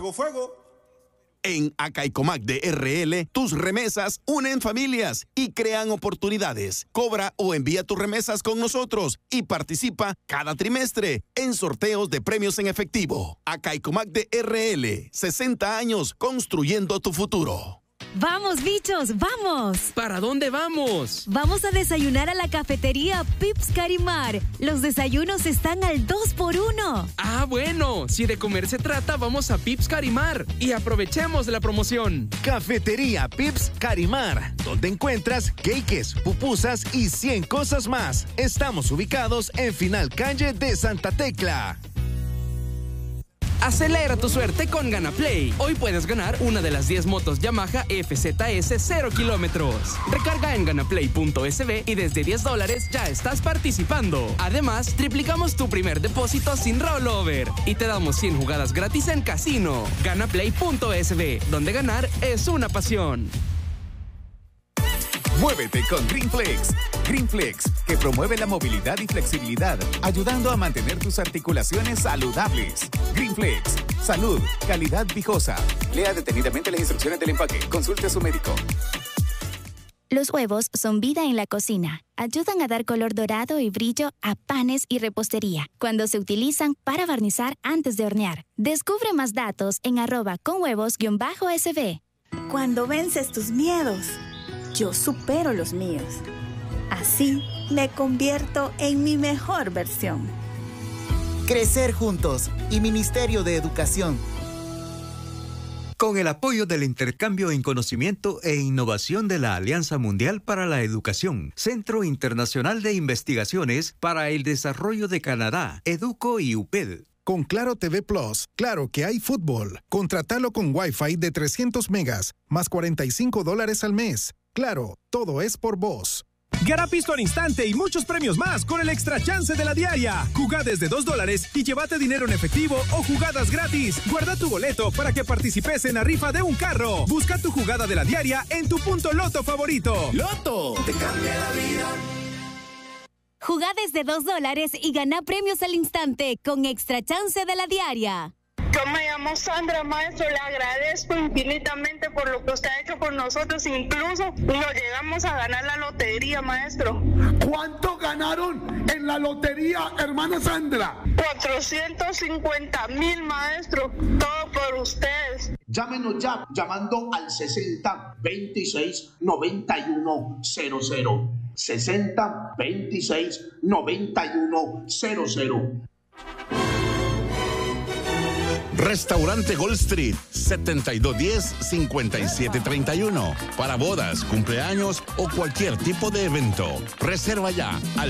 Fuego, fuego. En Acaicomac de RL, tus remesas unen familias y crean oportunidades. Cobra o envía tus remesas con nosotros y participa cada trimestre en sorteos de premios en efectivo. Acaicomac de RL, 60 años construyendo tu futuro. ¡Vamos, bichos, vamos! ¿Para dónde vamos? Vamos a desayunar a la cafetería Pips Carimar. Los desayunos están al 2x1. Ah, bueno. Si de comer se trata, vamos a Pips Carimar y aprovechemos la promoción. Cafetería Pips Carimar, donde encuentras cakes, pupusas y 100 cosas más. Estamos ubicados en Final Calle de Santa Tecla. Acelera tu suerte con GanaPlay. Hoy puedes ganar una de las 10 motos Yamaha FZS 0 kilómetros. Recarga en ganaplay.sb y desde $10 ya estás participando. Además, triplicamos tu primer depósito sin rollover y te damos 100 jugadas gratis en casino. Ganaplay.sb, donde ganar es una pasión. Muévete con GreenFlex. GreenFlex, que promueve la movilidad y flexibilidad, ayudando a mantener tus articulaciones saludables. GreenFlex, salud, calidad viejosa. Lea detenidamente las instrucciones del empaque. Consulte a su médico. Los huevos son vida en la cocina. Ayudan a dar color dorado y brillo a panes y repostería cuando se utilizan para barnizar antes de hornear. Descubre más datos en @conhuevos_sb. Cuando vences tus miedos, yo supero los míos. Así me convierto en mi mejor versión. Crecer juntos y Ministerio de Educación. Con el apoyo del intercambio en conocimiento e innovación de la Alianza Mundial para la Educación, Centro Internacional de Investigaciones para el Desarrollo de Canadá, Educo y UPED. Con Claro TV Plus, claro que hay fútbol. Contratalo con Wi-Fi de 300 megas, más $45 al mes. Claro, todo es por vos. Gana pisto al instante y muchos premios más con el Extra Chance de la Diaria. Jugá desde $2 y llévate dinero en efectivo o jugadas gratis. Guarda tu boleto para que participes en la rifa de un carro. Busca tu jugada de la Diaria en tu punto Loto favorito. ¡Loto! Te cambia la vida. Jugá desde $2 y gana premios al instante con Extra Chance de la Diaria. Yo me llamo Sandra, maestro, le agradezco infinitamente por lo que usted ha hecho por nosotros, incluso nos llegamos a ganar la lotería, maestro. ¿Cuánto ganaron en la lotería, hermana Sandra? 450,000, maestro, todo por ustedes. Llámenos ya, llamando al 60 26 91 00. 60 26 91 00. Restaurante Gold Street, 7210-5731. Para bodas, cumpleaños o cualquier tipo de evento. Reserva ya al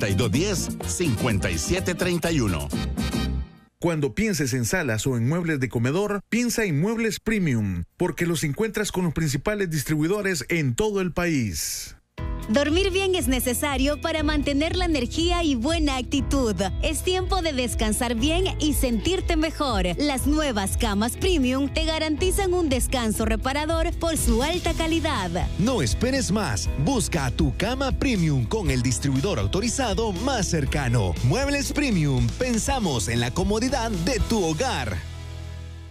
7210-5731. Cuando pienses en salas o en muebles de comedor, piensa en Muebles Premium, porque los encuentras con los principales distribuidores en todo el país. Dormir bien es necesario para mantener la energía y buena actitud. Es tiempo de descansar bien y sentirte mejor. Las nuevas camas Premium te garantizan un descanso reparador por su alta calidad. No esperes más. Busca a tu cama Premium con el distribuidor autorizado más cercano. Muebles Premium. Pensamos en la comodidad de tu hogar.